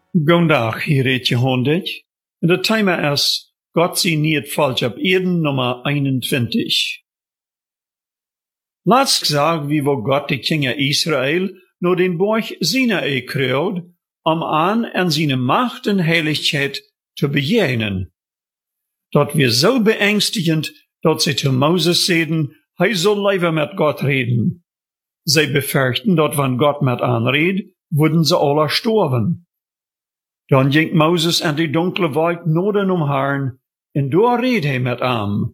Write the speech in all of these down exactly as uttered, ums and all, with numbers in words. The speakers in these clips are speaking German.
Goedendag, hier heet je honderd. En het thema is God zie niet falsch op Eden nummer eenentwintig. Laatst zag wie wo God de Kinder Israel nur den Berg Sinai kreut, um an en zijn Macht en Heiligkeit te bejenen. Dat wir so beängstigend, dat sie zu Moses zeiden, hij soll liever met God reden. Zij befürchten, dat wann Gott met aanreed, würden sie alle sterben. Dan ging Moses en die dunkle Wald noorden omharen, en daar reed hij met aan.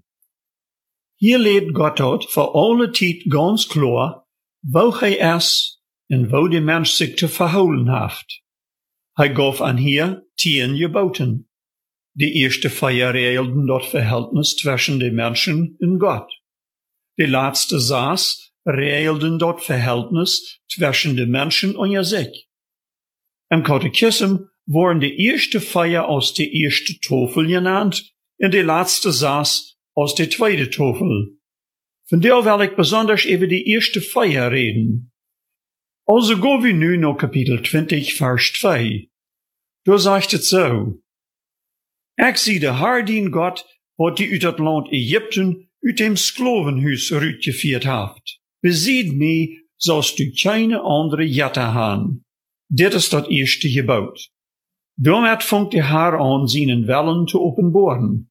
Hier leert God uit voor alle tijd ganz klar, wo hij is en wo de mens zich te verhouden heeft. Hij gaf aan hier tien geboten. De eerste vier regelden dat verhältnis tussen de mensen en God. De laatste zes regelden dat verhältnis tussen de mensen en zich. Im Katechism worden de eerste vier aus de eerste tafel genannt en de laatste zes aus de tweede tafel. Vandaar wil ik besonders over de eerste vier reden. Also gaan we nu naar kapitel twintig, vers twee. Daar zegt het zo. Ik zie de Heer dien God, wat die uit het land Egypten, uit dem Sklavenhuis uitgeführt heeft. Bezied mij, zoals du keine andere jette han. Dit is dat eerste gebod. Daarmee vangt de Heer aan zijn willen te openbaren.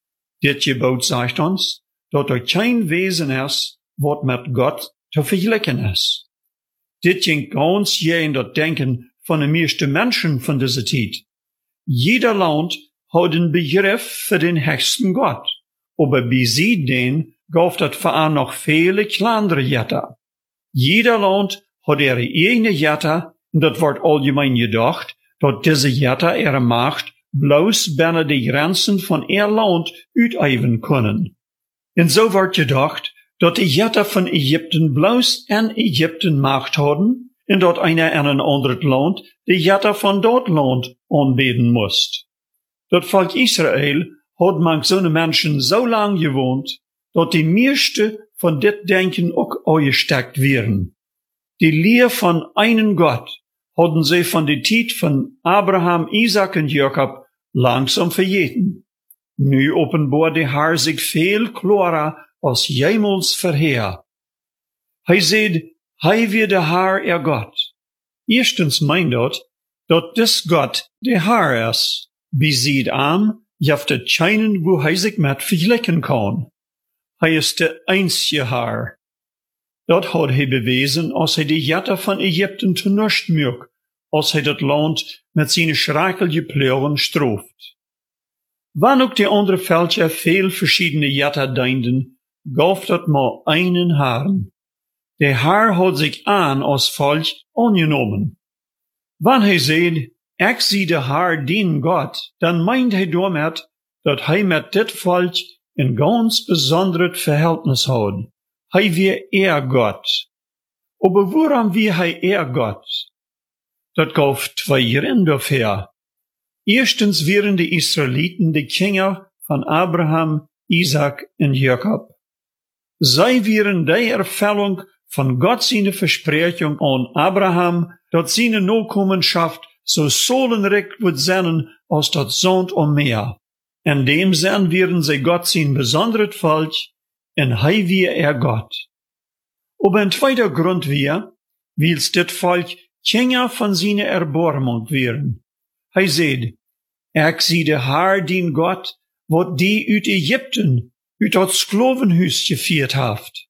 Dit gebod zegt ons, dat er geen wezen is, wat met God te vergelijken is. Dit ging ganz je in dat denken van de meeste mensen van deze tijd. Jeder land had een begrip voor den höchsten God, aber bezieht den gaf dat voor nog vele kleinere jetten. Jeder land had ihre eigene jette, en dat wordt algemeen gedacht, dat deze jette ihre macht bloos binnen de grenzen van ihr land uitoefenen kunnen. En zo wordt gedacht, dat de jetten van Egypten bloos en Egypten macht hadden, en dat einer in een ander land de jetten van dat land aanbeden moest. Dat volk Israël had mank zo'n mensen zo lang gewoond, dat die meeste van dit denken ook uitgestekt werden. Die leer van einen God hadden zij van de tijd van Abraham, Isaac en Jacob langzaam vergeten. Nu openbaart de Heer zich veel klarer als jemals verheer. Hij zei, hij weer de Heer er God. Eerstens meint dat, dat dis God de Heer is. Beziet aan, jeft het schijnen wo hij zich met vergelijken kan. Hij is de einzige Heer. Dat had hij bewezen als hij de jetten van Egypten te nust mocht, als hij dat land met zijn schrakelige pleuren strooft. Wanneer ook de andere veldje veel verschillende jetten dienden, gaf dat maar einen Herrn. De Heer had zich aan als volk aangenomen. Wanneer hij zei, ik zie de Heer dien God, dan meint hij daarmee dat hij met dit volk een ganz besonderes verhältnis had. Hij weer eer God. Aber waarom weer hij eer God? Dat gaf twee redenen dafür. Eerstens waren de Israëlieten de Kinder van Abraham, Isaac en Jacob. Zij waren de ervulling van God zijn versprechung aan Abraham, dat zijn nakomenschaft so solenrijk wordt zijn als dat zand om meer. In dem zin werden zij God zijn besonderes volk, en hij weer er God. Op een tweede grond weer, wils dit volk Kinder van zijn erbarmung werden. Hij zei, ik zie de Heer dien God, wat die uit Egypten, uit dat Sklavenhuis geführt heeft.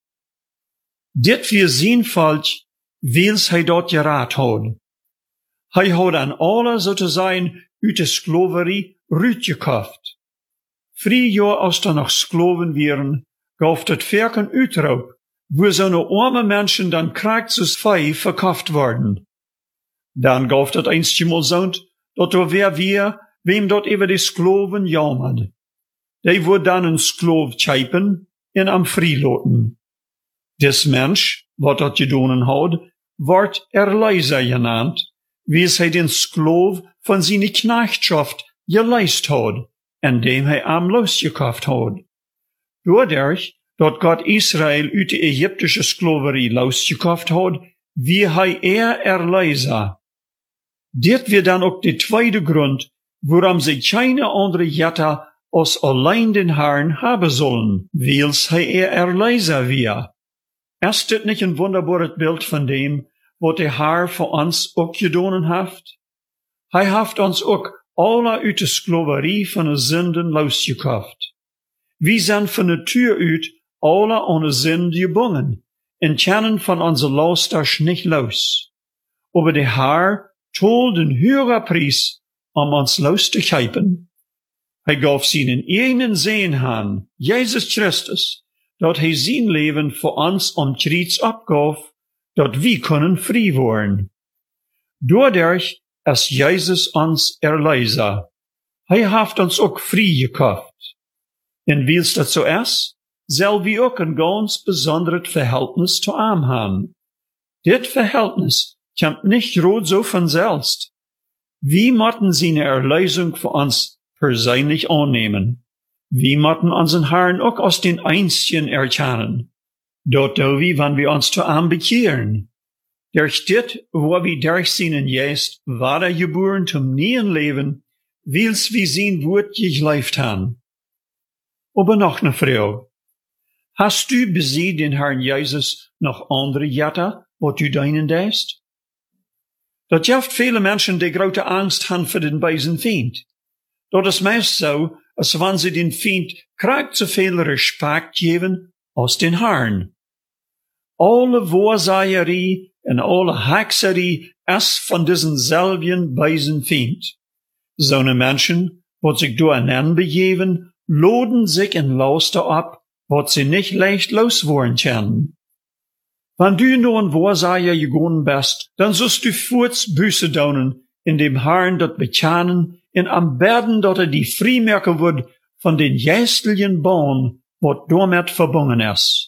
Dit weer zijn volk, wils hij dat geraad had. Hij had aan alle, zo te zijn, uit de slaverie uitgekocht. Vier jaar als er nog slaven waren, gaf het werken uitroep, wo zo'n arme mensen dan krachtens vijf verkauft worden. Dan gaf het eenstjemal zo'n, dat er weer weer, wem dat over de slaven jammerd. Die wordt dan een slaaf tjeipen en am vrijlaten. Des mens, wat dat gedaan had, wordt Erleiser genannt, wie hij den Sklav van zijn knechtschaft geleist had, en dem hij am losgekauft had. Doordat dat God Israël uit de Egyptische slaverie losgekauft had, wie hij er Erleiser. Dit wir dann auch der zweite Grund, warum sie keine andere Jetta als allein den Herrn haben sollen, weils hij er Erleiser wir. Ist dit nicht ein wunderbares Bild von dem, was der Herr für uns auch gedonen haft? Hij haft uns auch alle uit de Sklaverie von de Sünden losgekauft. Wir sind von Natur uit alle ohne Sünde gebunden und kennen von unser Lasters nicht los. Aber der Herr told den höheren Preis, um uns loszukaufen. Hij gaf seinen eigenen Sohn an, Jesus Christus, dat hij sein Leben für uns am Kreuz abgaf, dat wir können frei worden. Dadurch ist Jesus uns Erlöser. Hij haft uns auch frei gekauft. Und weil's dat so ist, soll wir auch ein ganz besonderes Verhältnis zu ihm haben. Dit Verhältnis kommt nicht rot so von selbst. Wir müssen seine Erlösung für uns persönlich annehmen. Wir müssen unseren Herrn auch als den Einzigen erkennen. Dort do wir, wenn wir uns zu ihm bekehren. Durch dit, wo wir durch seinen Geist weitergeboren zum neuen Leben, weils wir sein Wort gegleift haben. Aber noch eine Frage. Hast du besiegt den Herrn Jesus noch andere Jetta, was du deinen darfst? Dat jaft viele Menschen, die große Angst haben für den bösen Feind. Dat ist meist so, als wenn sie den Feind kriegt zu viel Respekt geben als den Herrn. Alle Wahrsagerie und alle Hexerie ist von diesen selben bösen Feind. So eine Menschen, was sich durcheinander begeben, laden sich in Laster ab, was sie nicht leicht loswerden können. Wenn du nur ein Wahrsager gegangen bist, dann sollst du furz Büße daunen, in dem Herrn dort bekennen, in am Berden dort er die Freimerke wird von den jästlichen Bahn, was damit verbunden ist.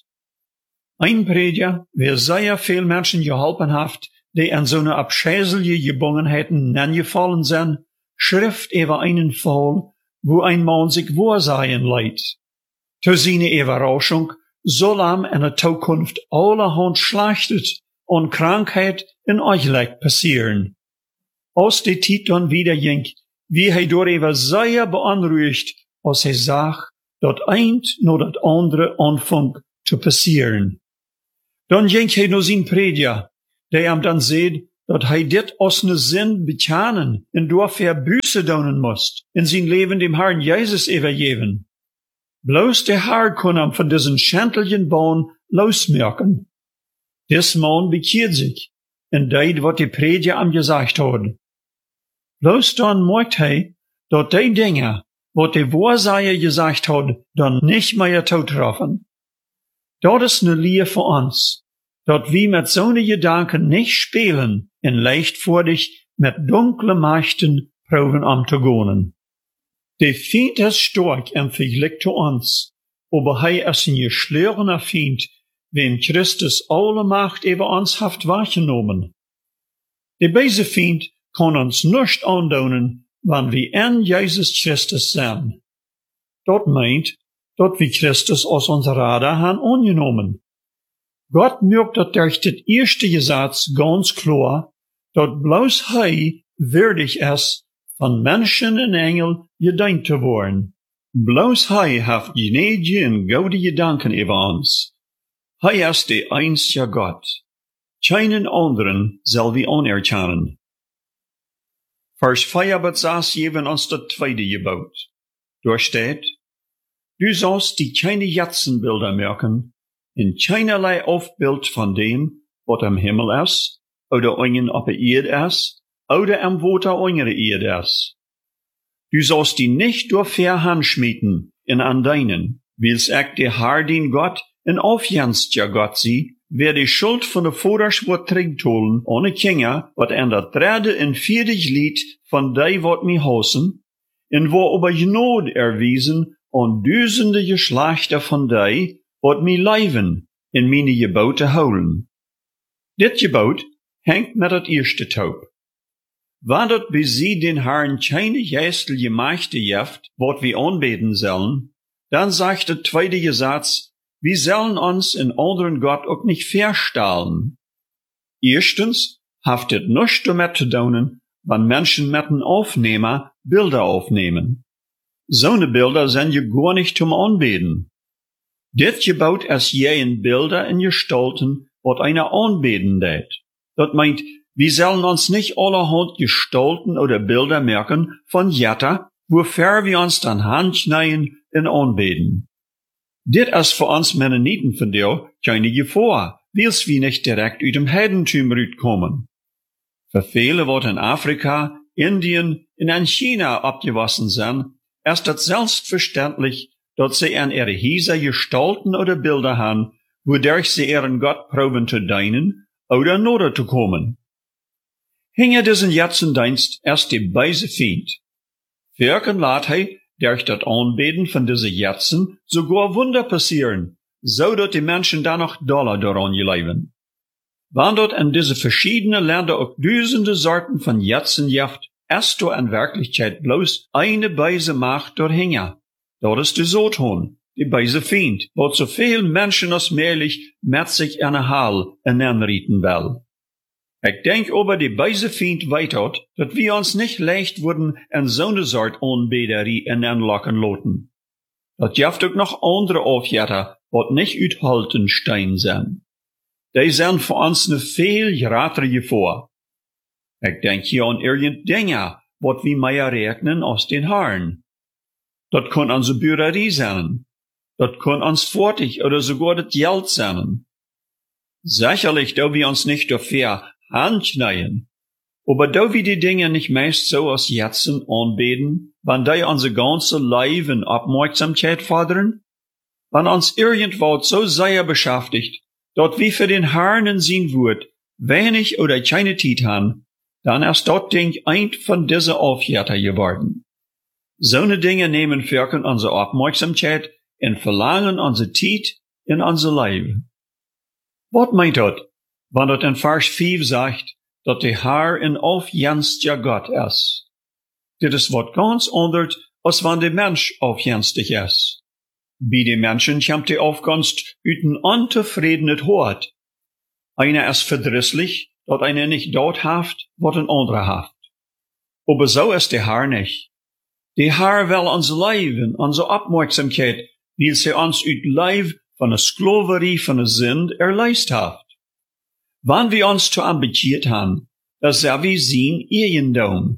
Ein Prediger, wer sehr viel Menschen geholfen hat, die an so eine abschäselige Gebungenheiten angefallen sind, schrift über einen Fall, wo ein Mann sich wahrsagen leiht. Zu seiner Überraschung soll ihm in der Zukunft allerhand Schlechtes und Krankheit in Euchleck passieren. Als die Zeit dann wieder ging, wie er darüber sehr beunruhigt, als er sagt, dat eint nur dat andere anfängt zu passieren. Dann ging er nur sein Prediger, der ihm dann seht, dat er dit aus ne Sinn bekennen und dafür Büße daunen muss, in sein Leben dem Herrn Jesus übergeben. Bloß der Herr kann ihm von diesen schändlichen Bahn losmerken. Des Mann bekehrt sich und deed, wat die Prediger ihm gesagt hat. Bloß dann merkt er, dat die Dinge, wat der Wahrsager gesagt hat, dann nicht mehr zutreffen. Dat ist ne Lehre für uns, dat wir mit so ne Gedanken nicht spielen und leichtfertig mit dunkle Mächten proben umzugehen. Der Feind ist stark im Vergleich zu uns, aber er ist ein geschlorener Feind, wenn Christus alle Macht über uns hat wahrgenommen. Der böse Feind kann uns nicht andaunen, wenn wir in Jesus Christus sind. Dort meint, dat wir Christus aus unserer Radar haben angenommen. Gott merkt dat durch das erste Gesetz ganz klar, dat bloß er würdig ist, von Menschen und Engel gedenkt zu worden. Bloß er hat gnädige und gute Gedanken über uns. Er ist der einzige Gott. Keinen anderen soll wir anerkennen. Vers vier bis sechs geben uns das zweite Gebot. Dort steht, du sollst die keine Jatzenbilder merken, in keinerlei Aufbild von dem, was am Himmel ist, oder einen auf der Erde ist, oder am Wasser unter der Erde ist. Du sollst die nicht durch Verhand schmieden in an deinen, weil's ich der Herr den Gott in aufjanst ja Gott sie, wer die Schuld von der Vorderschwur trägt holen, ohne Kinder, wat an der dritte und vierte Lied von dei wat mi hosen, in wo aber Gnade erwiesen und düsende Geschlechter von dei, wat mi leiven, in meine Gebote holen. Dit Gebot hängt mit dat erste Taub. Wann dat bei sie den Herrn keine geistliche Mächte jeft, wat wir anbeten sollen, dann sagt der zweite Gesetz, wir sollen uns in anderen Gott auch nicht verstahlen. Erstens haftet nichts damit zu tun, wann Menschen mit einem Aufnehmer Bilder aufnehmen. So ne Bilder sind je gar nicht zum Anbeten. Dit gebaut als jein Bilder in Gestalten, wat einer anbeten det. Dat meint, wir sollen uns nicht allerhand Gestalten oder Bilder merken von Jetta, wofür wir uns dann Hand schneiden und anbeten. Dit ist für uns Mennoniten von dir keine Gefahr, weil's wir nicht direkt aus dem Heidentum kommen. Für viele, wat in Afrika, Indien und in China abgewachsen sind, ist es selbstverständlich, dass sie an ihre Häuser Gestalten oder Bilder haben, wodurch sie ihren Gott proben zu dienen oder nahe zu kommen. Hinge diesen jetzigen Dienst erst die beise Feind. Wirken lat hij, durch das Anbeten von diese Jetzen, sogar Wunder passieren, so dass die Menschen da noch doller daran leben. Wann dort in diese verschiedenen Länder auch Dutzende Sorten von Jetzen jaft, ist da in Wirklichkeit bloß eine beise Macht dorthinge. Das ist die Satan, die beise Feind, wo so viel Menschen als möglich mit sich in eine Hall hineinrieten will. Ich denk aber die beise Feind weiter, dass wir uns nicht leicht würden in so eine Sort Anbeterie hineinlocken lassen. Das gibt auch noch andere Aufjätter, wat nicht uthalten stein sind. Die sind für uns ne viel größere Gefahr. Ich denk hier an irgend Dinge, wat wir mehr rechnen aus den Haaren. Das kann unsere Bürerie sein. Das kann uns Fortig oder sogar das Geld sein. Sicherlich, da wir uns nicht dafür handschneiden. Aber da wir die Dinge nicht meist so aus Jetzen anbeten, wann die unsere ganze Leben Aufmerksamkeit fordern, wann uns irgendwo so sehr beschäftigt, dort wie für den Herrn in sein Wort wenig oder keine Zeit haben, dann ist dort Ding ein von dieser Aufjätter geworden. So ne Dinge nehmen firken unsere Aufmerksamkeit und verlangen unsere Zeit in unser Leben. Was meint das, wenn das in Vers fünf sagt, dass der Herr in aufjänstiger Gott ist? Das ist was ganz anderes, als wenn der Mensch aufjänstig ist. Bei den Menschen kommt die Aufgunst uit ein unzufriedenes Hort. Einer ist verdrisslich, dass einer nicht dort haft, was ein anderer haft. Aber so ist der Herr nicht. Der Herr will unser Leben, unsere Aufmerksamkeit, weil sie uns uit Leib von der Sklaverie von der Sünde erleist hat. Wann wir uns zu ambitioniert haben, das sei wie sein Eigendom.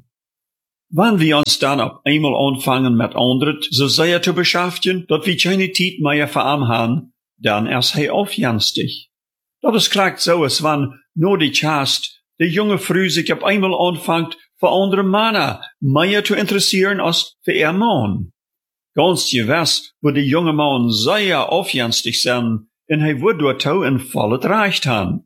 Wann wir uns dann auf einmal anfangen mit anderen so sehr zu beschäftigen, dass wir keine Zeit mehr für ihn haben, dann ist er aufjänstig. Das ist gleich so, als wenn nur die Chast, die junge Frau sich auf einmal anfängt, für andere Männer mehr zu interessieren als für ihr Mann. Ganz gewiss, wo die junge Mann sehr aufjänstig sind, und er wird dort auch in volles Recht haben.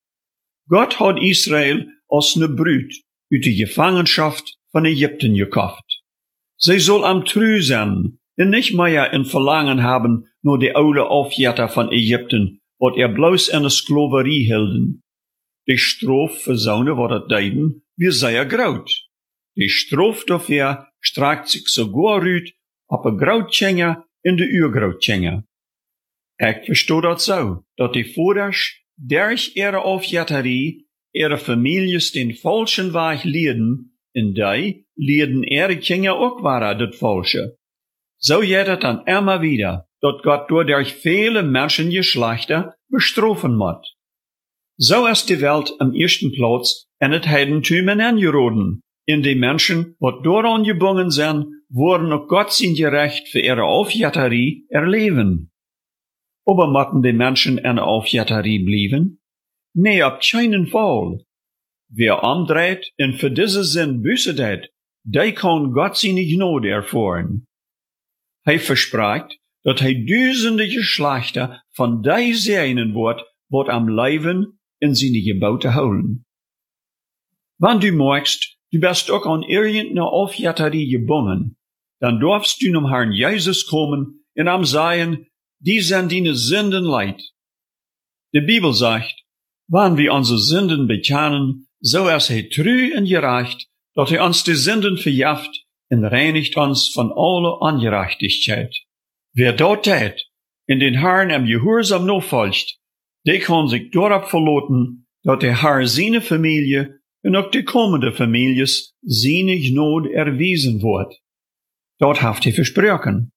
Gott hat Israel als ne Brut uit die Gefangenschaft von Ägypten gekauft. Sie soll am treu sein und nicht mehr in Verlangen haben nur die oude Aufjätter von Ägypten, wat er bloß in der Sklaverie hielden. Die Straf für Söhne, wat dat deiden, wie sehr graut. Die Straf dafür streckt sich sogar uit op een Grautschenga in de Urgrautschenga. Ich verstehe das so, dass die Vordersch durch ihre Aufjätterie ihre Families den falschen Weg leiden, und die leiden ihre Kinder auch weiter das Falsche. So geht es dann immer wieder, dass Gott durch viele Menschengeschlechter bestrafen muss. So ist die Welt am ersten Platz in das Heidentum angeroden, in die Menschen, die daran gebunden sind, wurden auch Gott sein Gerecht für ihre Aufjätterie erleben. Aber mochten die Menschen in der Aufjätterie blieben? Nee, auf keinen Fall. Wer umdreht und für diese Sinn Buße tät, der kann Gott seine Gnade erfahren. Er verspricht, dass er Dutzende Geschlechter von die segnen wird, wat am Leben in seine Gebote holen. Wenn du magst, du bist auch an irgendeine Aufjätterie gebunden, dann darfst du zum Herrn Jesus kommen und am sagen, die sind deine Sünden leid. Die Bibel sagt, wenn wir unsere Sünden bekennen, so ist er treu und gerecht, dass er uns die Sünden vergibt und reinigt uns von aller Ungerechtigkeit. Wer dort tät, in den Herrn am Gehorsam nachfolgt, der kann sich darauf verlassen, dass der Herr seine Familie en ook de komende families zijnig nood erwiesen wordt. Dat heeft hij versproken.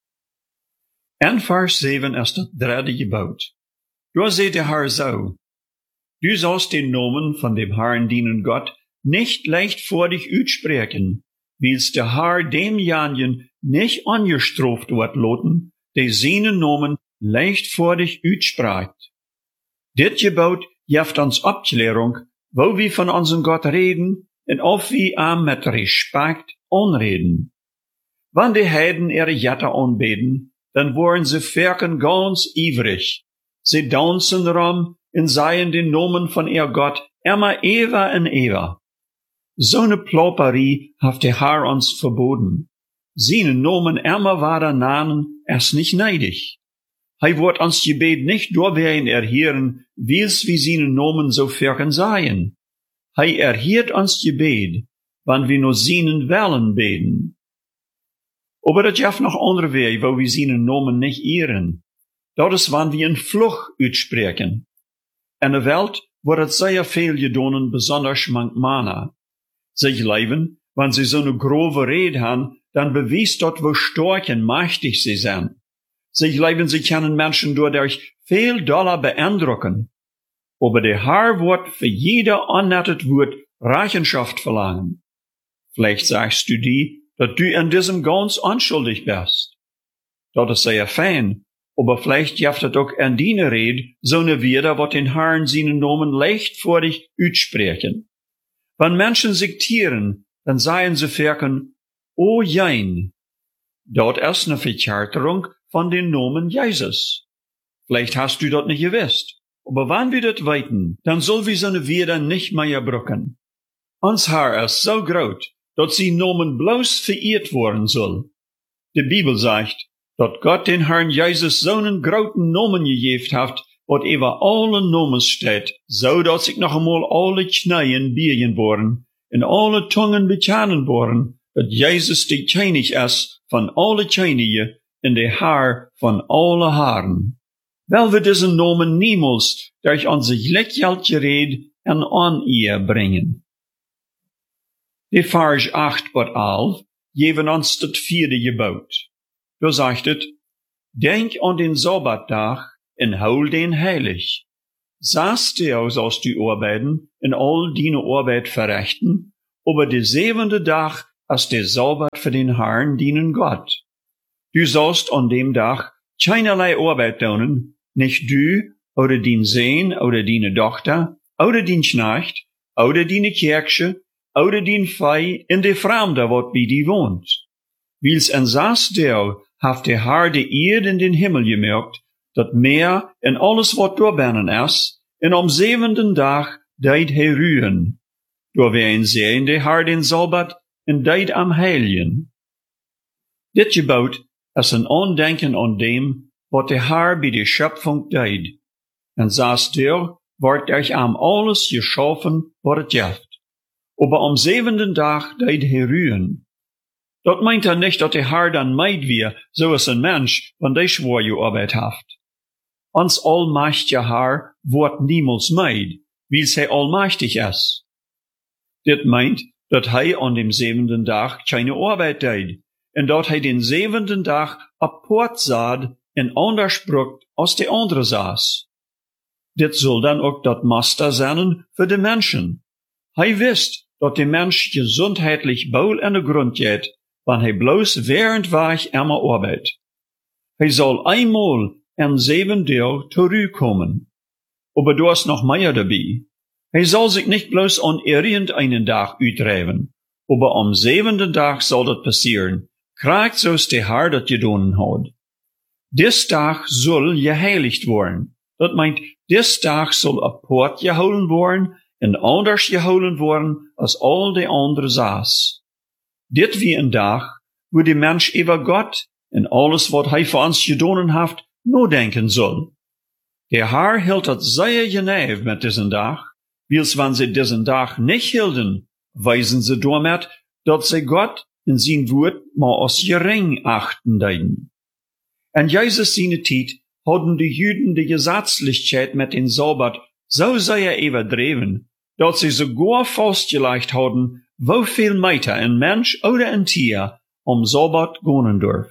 En vers zeven is het derde gebod. Daar zegt de Heer zo: Du sollst den Namen von dem Herrn dienen Gott nicht leichtfertig uitspreken, wils der Herr demjenigen nicht angestraft wird loten, der seinen Namen leichtfertig uitspraakt. Dit gebod geeft ons Abklärung, wo wir von unserem Gott reden und ob wir ihm mit Respekt anreden. Wann die Heiden ihre Götter anbeten, dann worden sie verken ganz ivrig. Sie dansen rum und seien den Namen von ihr Gott immer ever und ever. So ne Plauperie hat der Herr uns verboten. Seinen Namen immer weiter nahen, ist nicht neidig. Hij wird uns Gebet nicht durchwehen erhören, wils wie seinen Namen so verken seien. Hij erhört uns Gebet, wann wir nur seinen Willen beten. Aber das gibt noch andere Wege, wo wir seinen Namen nicht ehren. Dat is wann wir een Fluch uitspreken. In der Welt wordt het sehr viel gedonen, besonders mank Mana. Sich leven, wann sie so eine grove Rede haben, dann beweist dort, wo stark und mächtig sie sind. Sich leven, sie können Menschen dadurch viel doller beeindrucken. Aber der Herr wird für jeder annettet Wort Rechenschaft verlangen. Vielleicht sagst du die, dass du in diesem ganz unschuldig bist. Das ist sehr fein, aber vielleicht gibt es auch in deiner Rede so eine Wieder, wat den Herrn seinen Namen leichtfertig uitspreken. Wenn Menschen sich tieren, dann seien sie verken, o jein. Dort ist eine Verkärterung von den Namen Jesus. Vielleicht hast du das nicht gewusst. Aber wenn wir das weiten, dann soll wir so eine Wieder nicht mehr brücken. Uns Herr ist so groß, dass sie Namen bloß verehrt worden soll. Die Bibel sagt, dass Gott den Herrn Jesus so einen großen Namen gegeben hat, wat über alle Namen steht, so dass sich noch einmal alle Kneien biegen worden, und alle Zungen bekennen worden, dass Jesus der König ist von alle Könige und der Herr von alle Herren. Weil wir diesen Namen niemals durch unser lächerliche Rede en Oneer bringen. Die Vers acht bis elf geben uns das vierte Gebot. Da sagt es, denk an den Sabbattag en hol den heilig. Saß dir sollst du arbeiten en all deine Arbeit verrichten, aber der siebente Tag ist der Sabbat für den Herrn, deinen Gott. Du sollst an dem Tag keinerlei Arbeit tun, nicht du oder dein Sohn oder deine Tochter oder dein Knecht oder deine Kirche oder dein Vieh in der Fremde, wat bei dir wohnt. Wils en saß dir haft der Herr die Erde in den Himmel gemerkt, dat Meer en alles wat doorbinnen is, en am siebenten Tag deed hij ruhen. Door wij sehen der Herr den Sabbat en deed am Heiligen. Dit gebod is een aandenken aan dem, wat der Herr bij de Schöpfung deed. En saß der, wordt euch am alles geschaffen, wat het jeft. Aber am siebenten Tag deed hij ruhen. Dat meint er nicht, dat der Herr dann meid wir, so is een Mensch, wenn der schwor je Arbeit haft. Ons allmächtige Herr wordt niemals meid, wils hij allmächtig is. Dit meint, dat hij an dem siebenten Tag keine Arbeit deed, en dat hij den siebenten Tag apart saad en anders brukt als de andere saß. Dit soll dan ook dat Master zijn für de Menschen. Hij wist, dat de Mensch gesundheitlich wohl in de grund geht, wann hij bloß während weg immer arbeit. Hij soll einmal en sieben Tag zurückkommen. Aber du hast noch mehr dabei. Hij soll sich nicht bloß an irgendeinen Tag uitreiben, aber am siebenten Tag soll das passieren, kriegt so's der Herr dat gedonen hat. Dis Tag soll geheiligt worden. Dat meint, dis Tag soll apart geholen worden en anders geholen worden als all die andere saß. Dit wie een Tag, wo die Mensch über Gott en alles wat hij voor ons gedonen haft, no denken soll. Der Herr hield het sehr genau mit diesen Tag, wils wann sie diesen Tag nicht hielden, weisen sie damit, dat sie Gott in sein Wort mal als gering achten deiden. En Jesus seine Tijd hadden die Juden die Gesetzlichkeit mit den Sabbat so sehr überdreven, dass sie sogar festgelegt haben, wie viel Meter ein Mensch oder ein Tier am Sabbat gehen darf.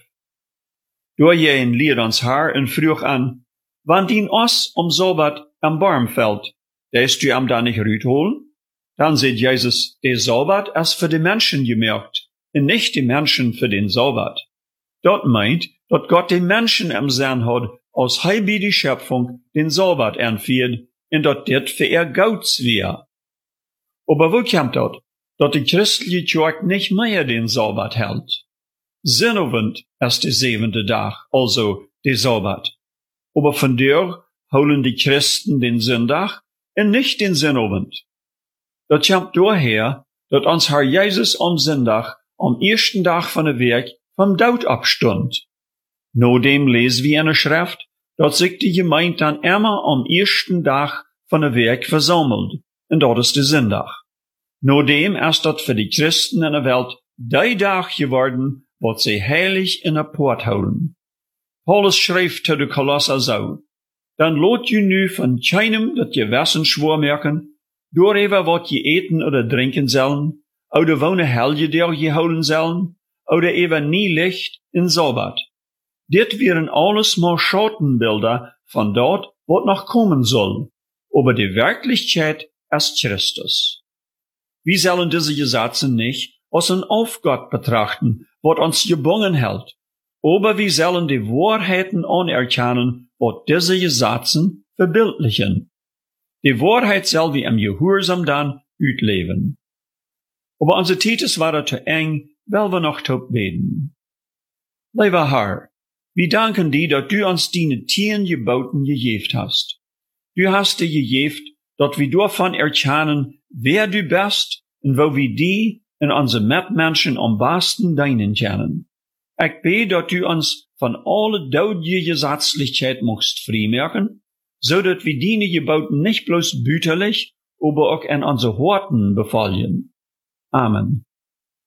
Door je leert ons haar en vroeg an, wann dien os am Sabbat am Baum fällt, lässt du am da nicht rütholen? Dann sagt Jesus, der Sabbat ist für die Menschen gemerkt, und nicht die Menschen für den Sabbat. Dort meint, dass Gott den Menschen im Sinn hat, aus halbi die Schöpfung den Sabbat entführt, und dass das für er Gauts wär. Aber wo kommt das? Dass die christliche Kirche nicht mehr den Sabbat hält. Sinnowend ist der siebente Tag, also der Sabbat. Aber von der holen die Christen den Sonntag und nicht den Sinnowend. Das kommt daher, dass uns Herr Jesus am Sonntag, am ersten Tag von der Werk, vom Tod abstund. Nodem lesen wir in der Schrift, dass sich die Gemeinde dann immer am ersten Tag von der Werk versammelt. Und das ist der Sonntag. Nodem ist das für die Christen in der Welt der Tag geworden, wat sie heilig in der Port houden. Paulus schreibt zu de Kolosser so, dann lot je nu von keinem dat je Gewissen schwor merken, door even wat je eten oder trinken sollen, oder wohne helge der je houden sollen, oder even nie Licht in Sabbat. Dit wären alles mal Schattenbilder von dort, wat noch kommen soll, aber die Wirklichkeit ist Christus. Wir sollen diese Gesetze nicht als ein Aufgott betrachten, wat uns gebunden hält. Aber wir sollen die Wahrheiten anerkennen, wat diese Gesetze verbildlichen. Die Wahrheit soll wir im Gehorsam dann uitleven. Aber unser Zeit ist weiter zu eng, weil wir noch tot beten. Lieber Herr, wir danken dir, dass du uns deine zehn Geboten gegeben hast. Du hast dir gegeben, dass wir davon erkennen, wer du bist und wo wir die en onze Mitmenschen am besten dienen können. Ich bete, dass du uns von alle dodie Gesetzlichkeit mocht vrijmerken, so dass wir deine Geboten nicht bloß büterlich, aber auch in unsere Horten befallen. Amen.